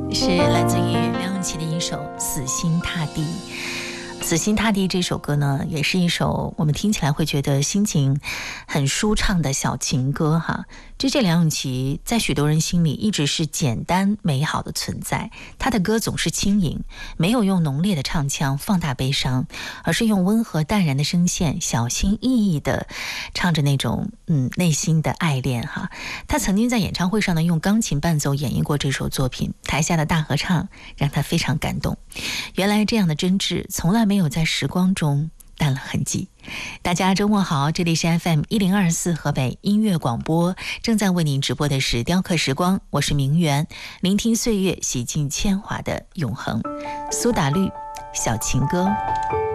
是来自于梁咏琪的一首《死心塌地》。《死心塌地》这首歌呢，也是一首我们听起来会觉得心情很舒畅的小情歌哈。这梁咏琪在许多人心里一直是简单美好的存在，她的歌总是轻盈，没有用浓烈的唱腔放大悲伤，而是用温和淡然的声线，小心翼翼地唱着那种内心的爱恋哈。她曾经在演唱会上呢，用钢琴伴奏演绎过这首作品，台下的大合唱让她非常感动。原来这样的真挚从来没有在时光中淡了痕迹。大家周末好，这里是 FM1024 河北音乐广播，正在为您直播的是雕刻时光，我是明媛，聆听岁月洗尽铅华的永恒。苏打绿小情歌。